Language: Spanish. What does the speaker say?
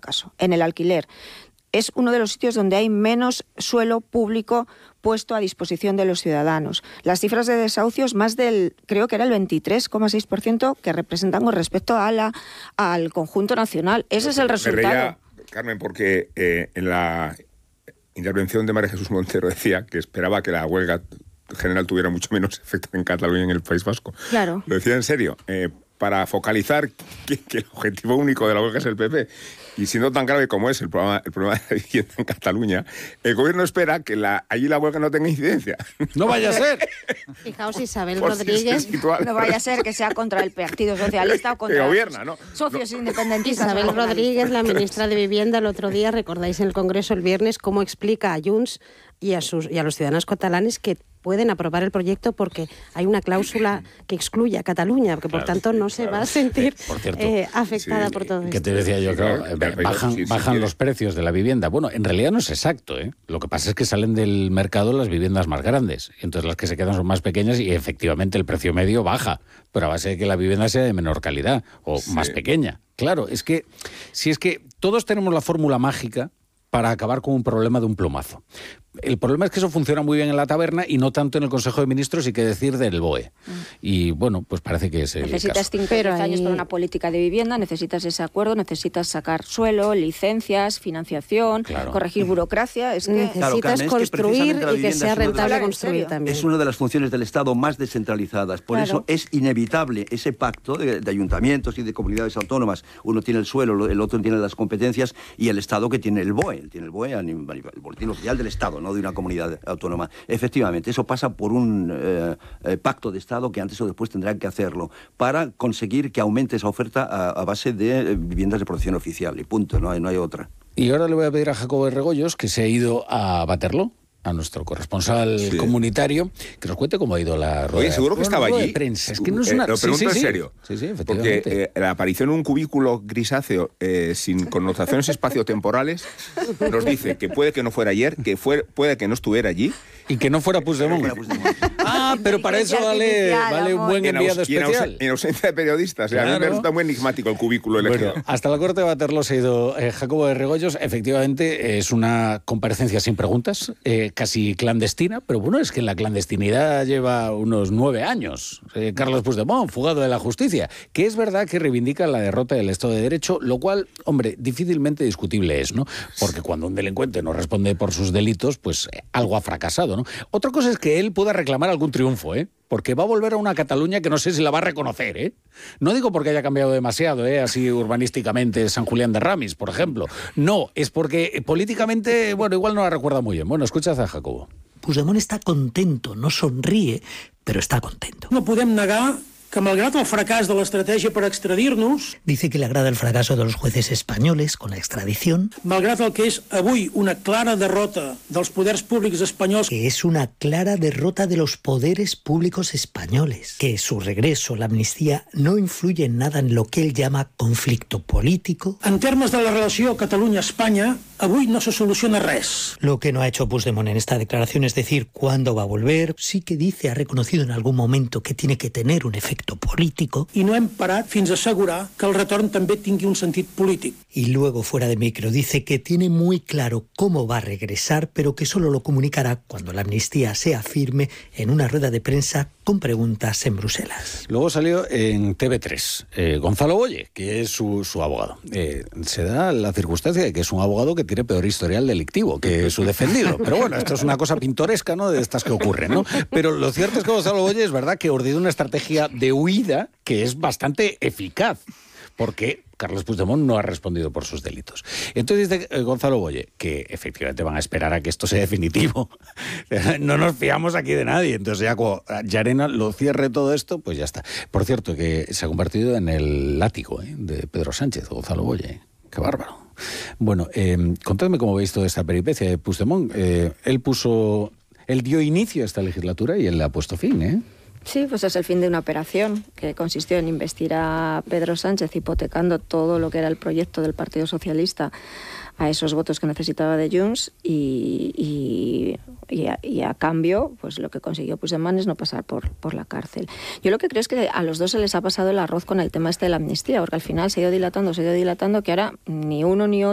caso, en el alquiler. Es uno de los sitios donde hay menos suelo público puesto a disposición de los ciudadanos. Las cifras de desahucios, creo que era el 23,6% que representan con respecto al conjunto nacional. Ese es el resultado. Me reía, Carmen, porque en la intervención de María Jesús Montero decía que esperaba que la huelga general tuviera mucho menos efecto en Cataluña y en el País Vasco. Claro. Lo decía en serio, para focalizar que el objetivo único de la huelga es el PP. Y siendo tan grave como es el problema de la vivienda en Cataluña, el gobierno espera que allí la huelga no tenga incidencia. ¡No vaya a ser! Fijaos, Isabel Rodríguez... No vaya a ser que sea contra el Partido Socialista o contra que gobierna, ¿no? socios independentistas. Isabel Rodríguez, la ministra de Vivienda, el otro día, recordáis en el Congreso el viernes, cómo explica a Junts y a los ciudadanos catalanes que pueden aprobar el proyecto porque hay una cláusula que excluye a Cataluña, que por tanto no se va a sentir afectada por todo esto. Que te decía yo, claro, bajan los precios de la vivienda. Bueno, en realidad no es exacto, ¿eh? Lo que pasa es que salen del mercado las viviendas más grandes, entonces las que se quedan son más pequeñas y efectivamente el precio medio baja, pero a base de que la vivienda sea de menor calidad o más pequeña. Claro, es que todos tenemos la fórmula mágica para acabar con un problema de un plumazo. El problema es que eso funciona muy bien en la taberna y no tanto en el Consejo de Ministros y qué decir del BOE. Y bueno, pues parece que es el Necesitas caso. 5 años para una política de vivienda, necesitas ese acuerdo, necesitas sacar suelo, licencias, financiación, corregir burocracia. Es que necesitas construir y que sea rentable construir también. Es una de las funciones del Estado más descentralizadas. Por eso es inevitable ese pacto de ayuntamientos y de comunidades autónomas. Uno tiene el suelo, el otro tiene las competencias y el Estado que tiene el BOE. Tiene el BOE, el Boletín Oficial del Estado, no de una comunidad autónoma. Efectivamente, eso pasa por un pacto de Estado que antes o después tendrán que hacerlo para conseguir que aumente esa oferta a base de viviendas de protección oficial. Y punto, no hay otra. Y ahora le voy a pedir a Jacobo de Regoyos, que se ha ido a Waterloo, a nuestro corresponsal comunitario, que nos cuente cómo ha ido la rueda. Oye, seguro que estaba allí. Prensa. Es que no es una... Lo pregunto en serio. Sí, efectivamente. Porque la aparición en un cubículo grisáceo sin connotaciones espaciotemporales nos dice que puede que no fuera ayer, que puede que no estuviera allí. Y que no fuera Puigdemont. Pero para eso vale un buen enviado especial. En ausencia de periodistas. Claro. A mí me resulta muy enigmático el cubículo elegido. Bueno, hasta la corte de Waterloo se ha ido Jacobo de Regoyos. Efectivamente, es una comparecencia sin preguntas, casi clandestina, pero bueno, es que la clandestinidad lleva unos 9 años. Carles Puigdemont, fugado de la justicia, que es verdad que reivindica la derrota del Estado de Derecho, lo cual, hombre, difícilmente discutible es, ¿no? Porque cuando un delincuente no responde por sus delitos, pues algo ha fracasado, ¿no? Otra cosa es que él pueda reclamar algún triunfo, porque va a volver a una Cataluña que no sé si la va a reconocer, No digo porque haya cambiado demasiado, así urbanísticamente San Julián de Ramis, por ejemplo. No, es porque políticamente, bueno, igual no la recuerda muy bien. Bueno, escuchad a Jacobo. Puigdemont está contento, no sonríe, pero está contento. No podem negar que malgrat el fracàs de l'estratègia per extradir-nos... Dice que le agrada el fracaso de los jueces españoles con la extradición. Malgrat el que és avui una clara derrota dels poders públics espanyols... Que es una clara derrota de los poderes públicos españoles. Que su regreso, la amnistía, no influye en nada en lo que él llama conflicto político. En termes de la relació Catalunya-Espanya, avui no se soluciona res. Lo que no ha hecho Puigdemont en esta declaración es decir cuándo va a volver. Sí que dice, ha reconocido en algún momento que tiene que tener un efecto político. I no hem parat fins a assegurar que el retorn també tingui un sentit polític. Y luego, fuera de micro, dice que tiene muy claro cómo va a regresar, pero que solo lo comunicará cuando la amnistía sea firme en una rueda de prensa con preguntas en Bruselas. Luego salió en TV3 Gonzalo Boye, que es su abogado. Se da la circunstancia de que es un abogado que tiene peor historial delictivo que su defendido. Pero bueno, esto es una cosa pintoresca, ¿no?, de estas que ocurren, ¿no? Pero lo cierto es que Gonzalo Boye es verdad que ordenó una estrategia de huida que es bastante eficaz, porque Carles Puigdemont no ha respondido por sus delitos. Entonces dice Gonzalo Boye que efectivamente van a esperar a que esto sea definitivo. No nos fiamos aquí de nadie. Entonces ya cuando Llarena lo cierre todo esto, pues ya está. Por cierto, que se ha convertido en el látigo de Pedro Sánchez, Gonzalo Boye. Qué bárbaro. Bueno, contadme cómo veis toda esta peripecia de Puigdemont. Él dio inicio a esta legislatura y él le ha puesto fin, Sí, pues es el fin de una operación que consistió en investir a Pedro Sánchez hipotecando todo lo que era el proyecto del Partido Socialista a esos votos que necesitaba de Junts y a cambio, pues lo que consiguió Puigdemont es no pasar por la cárcel. Yo lo que creo es que a los dos se les ha pasado el arroz con el tema de la amnistía, porque al final se ha ido dilatando, que ahora ni uno ni otro